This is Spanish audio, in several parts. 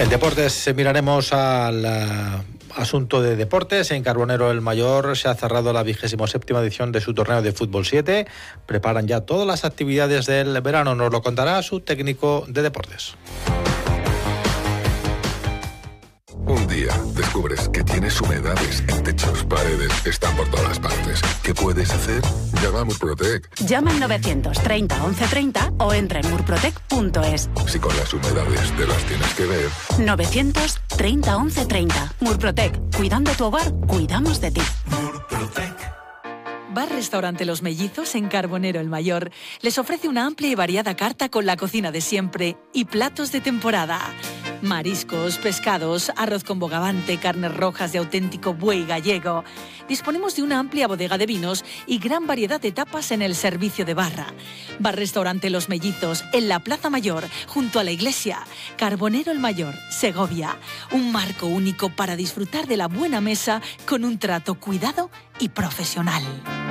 En deportes miraremos al asunto de deportes. En Carbonero el Mayor se ha cerrado la 27ª edición de su torneo de fútbol 7. Preparan ya todas las actividades del verano. Nos lo contará su técnico de deportes. Un día descubres que tienes humedades en techos, paredes, están por todas partes. ¿Qué puedes hacer? Llama a Murprotec. Llama al 930 1130 o entra en murprotec.es. Si con las humedades te las tienes que ver. 930 1130. Murprotec. Cuidando tu hogar, cuidamos de ti. Murprotec. Bar-Restaurante Los Mellizos en Carbonero el Mayor les ofrece una amplia y variada carta con la cocina de siempre y platos de temporada. Mariscos, pescados, arroz con bogavante, carnes rojas de auténtico buey gallego. Disponemos de una amplia bodega de vinos y gran variedad de tapas en el servicio de barra. Bar-Restaurante Los Mellizos en la Plaza Mayor, junto a la iglesia. Carbonero el Mayor, Segovia. Un marco único para disfrutar de la buena mesa con un trato cuidado y profesional.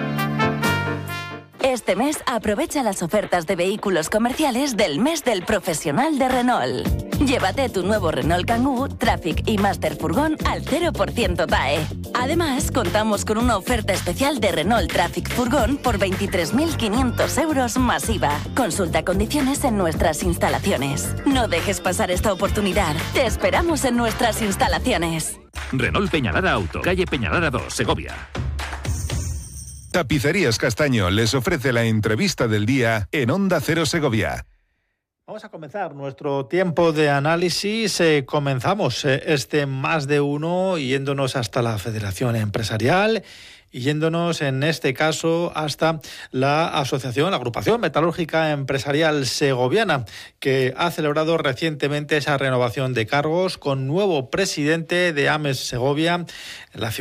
Este mes aprovecha las ofertas de vehículos comerciales del mes del profesional de Renault. Llévate tu nuevo Renault Kangoo, Traffic y Master Furgón al 0% TAE. Además, contamos con una oferta especial de Renault Traffic Furgón por 23.500 euros masiva. Consulta condiciones en nuestras instalaciones. No dejes pasar esta oportunidad. Te esperamos en nuestras instalaciones. Renault Peñalara Auto, calle Peñalara 2, Segovia. Tapicerías Castaño les ofrece la entrevista del día en Onda Cero Segovia. Vamos a comenzar nuestro tiempo de análisis. Comenzamos este Más de Uno yéndonos hasta la Federación Empresarial y yéndonos en este caso hasta la asociación, la Agrupación Metalúrgica Empresarial Segoviana, que ha celebrado recientemente esa renovación de cargos con nuevo presidente de AMES Segovia, la